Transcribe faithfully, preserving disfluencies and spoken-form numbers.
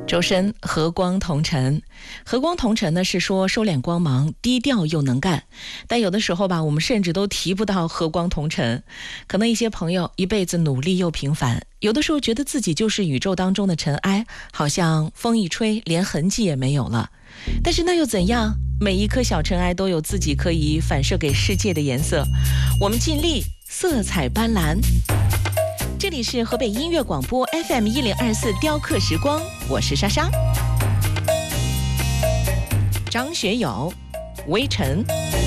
周深和光同尘，和光同尘呢是说收敛光芒，低调又能干。但有的时候吧，我们甚至都提不到和光同尘。可能一些朋友一辈子努力又平凡，有的时候觉得自己就是宇宙当中的尘埃，好像风一吹，连痕迹也没有了。但是那又怎样？每一颗小尘埃都有自己可以反射给世界的颜色，我们尽力，色彩斑斓。这里是河北音乐广播 F M 一零二四雕刻时光，我是莎莎。张学友，微尘。